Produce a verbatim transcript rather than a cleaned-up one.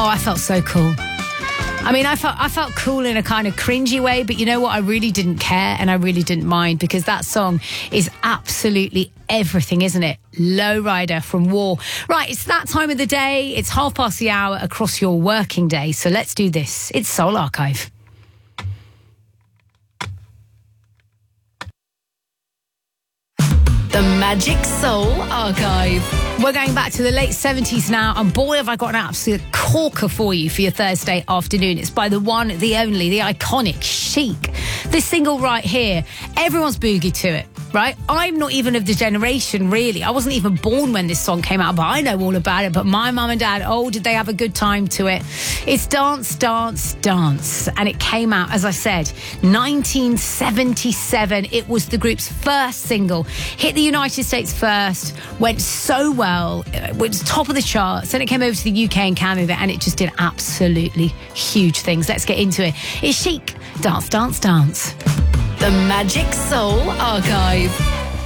Oh, I felt so cool. I mean, I felt I felt cool in a kind of cringy way, but you know what? I really didn't care and I really didn't mind, because that song is absolutely everything, isn't it? Lowrider from War. Right, it's that time of the day. It's half past the hour across your working day. So let's do this. It's Soul Archive. The Magic Soul Archive. We're going back to the late seventies now, and boy, have I got an absolute corker for you for your Thursday afternoon. It's by the one, the only, the iconic Chic. This single right here, everyone's boogie to it, right? I'm not even of the generation, really. I wasn't even born when this song came out, but I know all about it. But my mum and dad, oh, did they have a good time to it. It's Dance, Dance, Dance. And it came out, as I said, nineteen seventy-seven. It was the group's first single. Hit the United States first, went so well, it was top of the charts, then it came over to the U K and Canada, and it just did absolutely huge things. Let's get into it. It's Chic, Dance, Dance, Dance. The Magic Soul Archive.